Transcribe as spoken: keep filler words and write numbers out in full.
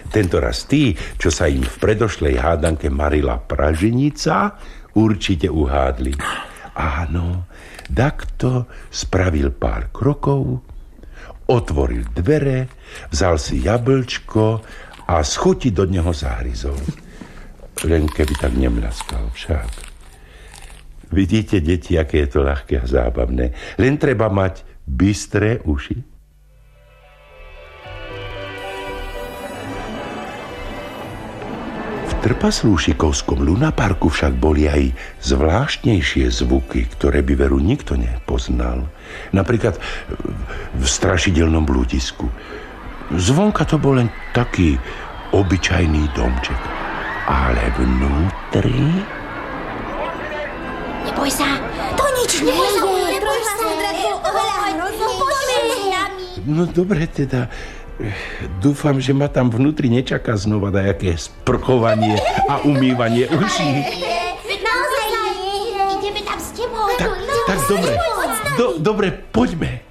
Tento raz tí, čo sa im v predošlej hádanke marila praženica, určite uhádli. Áno, takto spravil pár krokov, otvoril dvere, vzal si jablčko a z chuti do neho zahryzol. Len keby tak nemľaskal však. Vidíte, deti, aké je to ľahké a zábavné. Len treba mať bystré uši. V trpaslúšikovskom lunaparku však boli aj zvláštnejšie zvuky, ktoré by veru nikto nepoznal. Napríklad v strašidelnom bludisku. Zvonka to bol len taký obyčajný domček. Ale vnútri... Neboj sa, to nič nie je. Neboj sa, No dobre teda... Dúfam, že ma tam vnútri nečaká znova dajaké sprchovanie a umývanie uší. Naozaj nie, ideme tam s tebou. Tak, tak dobre, do, dobre, poďme.